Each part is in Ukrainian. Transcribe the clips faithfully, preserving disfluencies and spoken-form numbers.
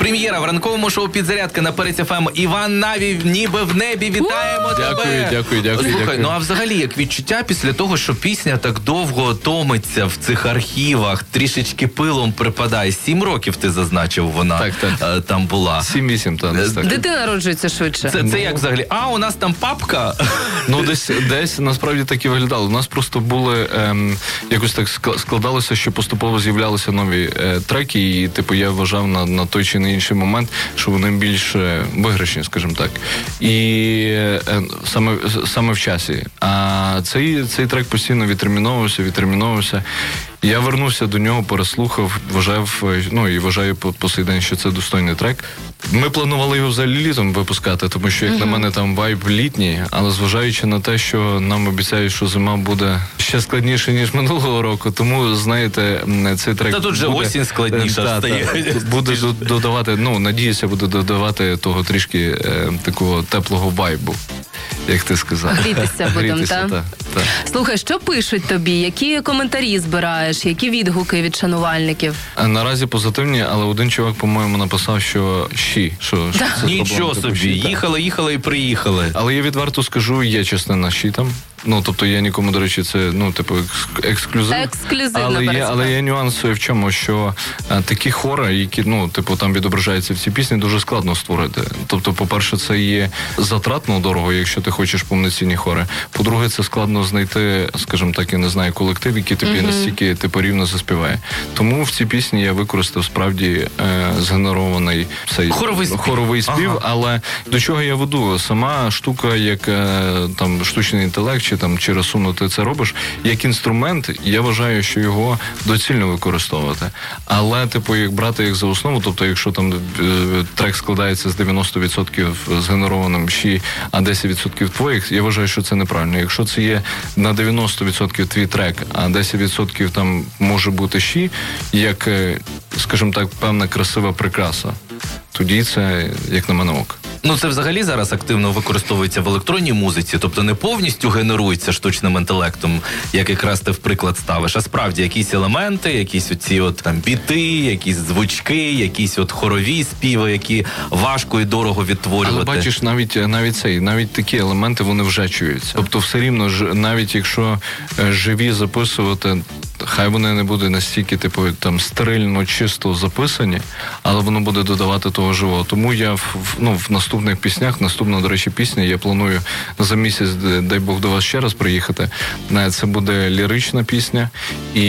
Прем'єра в ранковому шоу «Підзарядка» на Перець еф ем. Іван Наві, ніби в небі, вітаємо тебе. Дякую, дякую, дякую. Слухай, дякую. ну а взагалі, як відчуття після того, що пісня так довго томиться в цих архівах, трішечки пилом припадає. Сім років ти зазначив, вона так, так. там була. Сім-вісім, так. Дитина народжується швидше. Це, це як взагалі? А, у нас там папка? Ну, десь, десь насправді так і виглядало. У нас просто були, ем, якось так складалося, що поступово з'являлися нові е, треки, і, типу, я вважав на, на той чи на інший момент, що вони більш виграшні, скажімо так. І е, саме, саме в часі. А цей, цей трек постійно відтерміновувався, відтерміновувався. Я вернувся до нього, переслухав, вважав, ну і вважаю по, по сей день, що це достойний трек. Ми планували його взагалі літом випускати, тому що, як mm-hmm. на мене, там вайб літній, але зважаючи на те, що нам обіцяють, що зима буде ще складніше, ніж минулого року, тому, знаєте, цей трек... Та тут же буде, осінь складніша та, стає. Та, буде додавати, ну, надіюся, буде додавати того трішки е, такого теплого вайбу, як ти сказав. Грітися будемо, так? Та, та. Слухай, що пишуть тобі? Які коментарі збираєш? Які відгуки від шанувальників? Наразі позитивні, але один чувак, по-моєму, написав, що щі. Що, що це нічого собі, щі, їхали, їхали і приїхали. Але я відверто скажу, є частина щі там. Ну, тобто я нікому, до речі, це, ну, типу, ексклюзив. Ексклюзивно. Але є, але є нюанс в чому, що а, такі хори, які, ну, типу, там відображаються в цій пісні, дуже складно створити. Тобто, по-перше, це є затратно дорого, якщо ти хочеш повноцінні хори. По-друге, це складно знайти, скажімо так, я не знаю, колектив, який тобі mm-hmm. настільки, типу, рівно заспіває. Тому в цій пісні я використав справді е, згенерований цей хоровий спів, хоровий спів ага. Але до чого я веду? Сама штука, як е, там штучний інтелект, чи там чи розсумно ти це робиш, як інструмент, я вважаю, що його доцільно використовувати. Але, типу, як брати їх за основу, тобто, якщо там трек складається з дев'яносто відсотків згенерованим щі, а десять відсотків твоїх, я вважаю, що це неправильно. Якщо це є на дев'яносто відсотків твій трек, а десять відсотків там може бути щі, як, скажімо так, певна красива прикраса, тоді це, як на мене, ок. Ну, це взагалі зараз активно використовується в електронній музиці, тобто не повністю генерується штучним інтелектом, як якраз ти в приклад ставиш, а справді якісь елементи, якісь оці от там біти, якісь звучки, якісь от хорові співи, які важко і дорого відтворювати. Але бачиш, навіть, навіть цей, навіть такі елементи, вони вже чуються. Тобто все рівно, навіть якщо живі записувати, хай вони не будуть настільки, типу, там, стерильно, чисто записані, але воно буде додавати того живого. Тому я в, ну, в наступних піснях, наступна, до речі, пісня, я планую за місяць, дай Бог, до вас ще раз приїхати. Це буде лірична пісня, і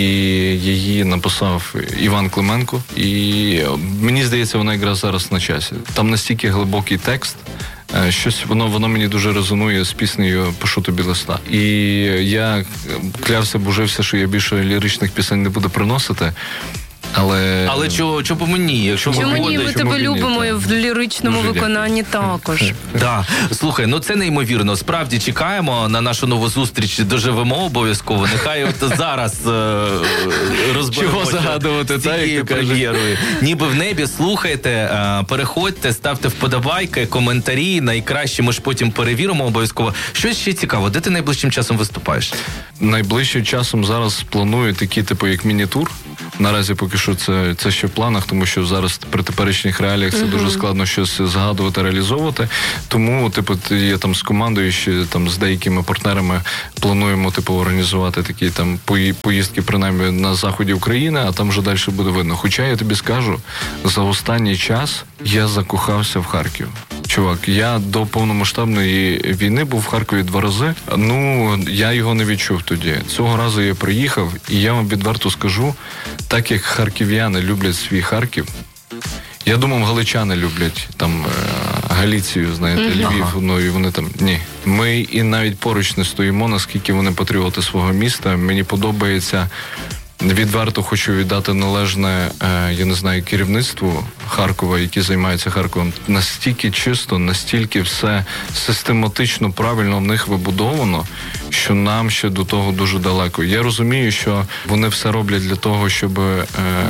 її написав Іван Клименко. І мені здається, вона якраз зараз на часі. Там настільки глибокий текст, щось, воно, воно мені дуже резонує з піснею «Пишу тобі листа». І я клявся, божився, що я більше ліричних пісень не буду приносити. Але Але чого чого мені? Якщо чому ні, ми тебе любимо і в ліричному дуже виконанні дякую. Також. Так. Слухай, ну це неймовірно. Справді чекаємо на нашу нову зустріч, доживемо обов'язково. Нехай от зараз е, розберемося. Чого загадувати, з цією прем'єрою. Ніби в небі, слухайте, е, переходьте, ставте вподобайки, коментарі, найкраще ми ж потім перевіримо обов'язково. Щось ще цікаво, де ти найближчим часом виступаєш? Найближчим часом зараз планую такі, типу, як міні-тур. Наразі поки що це, це ще в планах, тому що зараз при теперішніх реаліях це uh-huh. дуже складно щось згадувати, реалізовувати. Тому, типу, я там з командою, ще там з деякими партнерами плануємо, типу, організувати такі там поїздки, принаймні, на заході України, а там вже далі буде видно. Хоча я тобі скажу, за останній час я закохався в Харків. Чувак, я до повномасштабної війни був в Харкові два рази. Ну, я його не відчув тоді. Цього разу я приїхав, і я вам відверто скажу, так як харків'яни люблять свій Харків, я думав, галичани люблять там Галіцію, знаєте, mm-hmm. Львів, ну і вони там, ні. Ми і навіть поруч не стоїмо, наскільки вони патріоти свого міста. Мені подобається, відверто хочу віддати належне, я не знаю, керівництву Харкова, які займаються Харковом. Настільки чисто, настільки все систематично, правильно в них вибудовано, що нам ще до того дуже далеко. Я розумію, що вони все роблять для того, щоб е,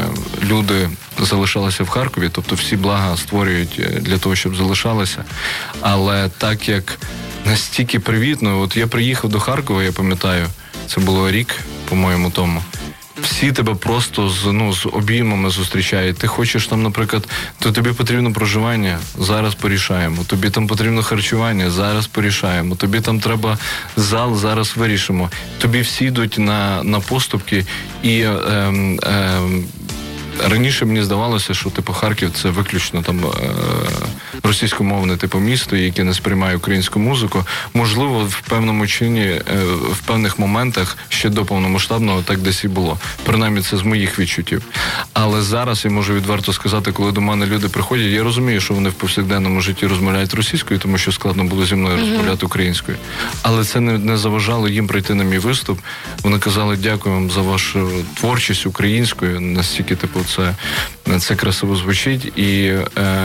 люди залишалися в Харкові, тобто всі блага створюють для того, щоб залишалися. Але так як настільки привітно, от я приїхав до Харкова, я пам'ятаю, це було рік, по-моєму, тому. всі тебе просто з, ну, з обіймами зустрічають. Ти хочеш там, наприклад, то тобі потрібно проживання, зараз порішаємо. Тобі там потрібно харчування, зараз порішаємо. Тобі там треба зал, зараз вирішимо. Тобі всі йдуть на, на поступки і ем, ем, раніше мені здавалося, що типу Харків це виключно там е, російськомовне типу місто, яке не сприймає українську музику. Можливо, в певному чині, е, в певних моментах ще до повномасштабного так десь і було. Принаймні це з моїх відчуттів. Але зараз я можу відверто сказати, коли до мене люди приходять, я розумію, що вони в повсякденному житті розмовляють російською, тому що складно було зі мною розмовляти українською. Але це не, не заважало їм прийти на мій виступ. Вони казали, дякую вам за вашу творчість українською, настільки типу це, це красиво звучить. І е,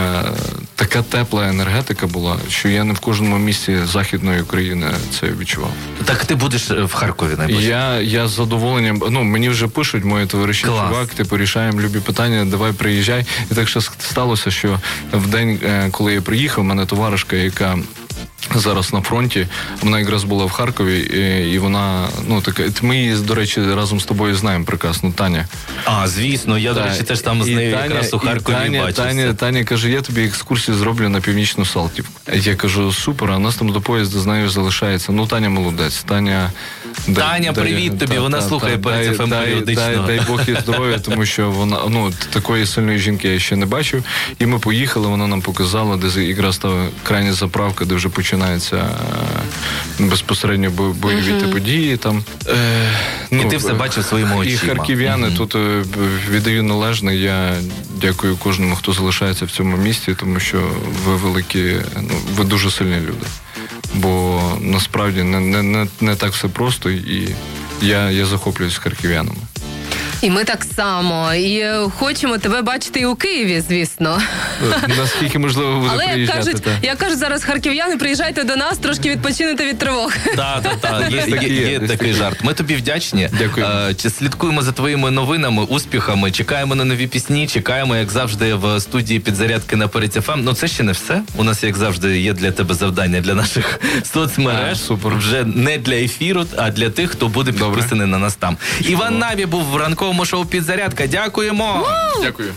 така тепла енергетика була, що я не в кожному місці Західної України це відчував. Так ти будеш в Харкові найближче? Я, я з задоволенням, ну, мені вже пишуть мої товариші, чувак, типу, рішаємо любі питання, давай приїжджай. І так що сталося, що в день, коли я приїхав, в мене товаришка, яка зараз на фронті, вона якраз була в Харкові, і, і вона, ну, така, ми її, до речі, разом з тобою знаємо прекрасно, Таня. А, звісно, я, до речі, теж там з нею Таня, якраз у Харкові Таня, бачився. Таня, Таня каже, я тобі екскурсію зроблю на Північну Салтівку. Я кажу, супер, а нас там до поїзду з нею залишається. Ну, Таня молодець, Таня... Таня, дай, привіт дай, тобі, та, вона та, слухає перед еф ем періодично. Дай, дай, дай Бог їй здоров'я, тому що вона, ну, такої сильної жінки я ще не бачив. І ми поїхали, вона нам показала, де якраз та крайня заправка, де вже починається безпосередньо бойові mm-hmm. події. Там. Е, ну, і ну, ти все бачив своїми очима. І харків'яни mm-hmm. тут е, віддаю належне. Я дякую кожному, хто залишається в цьому місті, тому що ви великі, ну, ви дуже сильні люди. Бо насправді не, не, не, не так все просто, і я, я захоплююсь харків'янами. І ми так само. І хочемо тебе бачити і у Києві, звісно. Наскільки можливо буде але приїжджати. Але, як кажуть, як кажуть зараз харків'яни, приїжджайте до нас, трошки відпочинете від тривог. Так, так, так, є, є, є такий жарт. Ми тобі вдячні. Дякую. Чи слідкуємо за твоїми новинами, успіхами, чекаємо на нові пісні, чекаємо, як завжди, в студії «Підзарядки» на Перець еф ем. Ну, це ще не все. У нас, як завжди, є для тебе завдання для наших соцмереж. А, супер. Вже не для ефіру, а для тих, хто буде підписаний на нас там. Чудо. Іван Наві був в ранковому шоу «Підзарядка». Дякуємо! У! Дякую.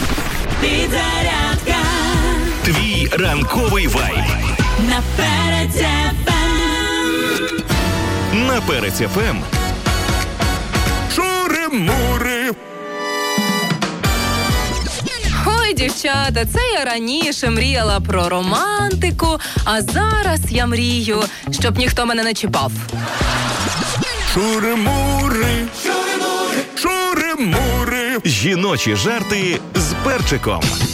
Підзарядка. Твій ранковий вайб. На Перець еф ем. На Перець еф ем. Шури-мури. Ой, дівчата, це я раніше мріяла про романтику, а зараз я мрію, щоб ніхто мене не чіпав. Шури-мури. Шури-мури. Шури-мури. Жіночі жарти з перчиком.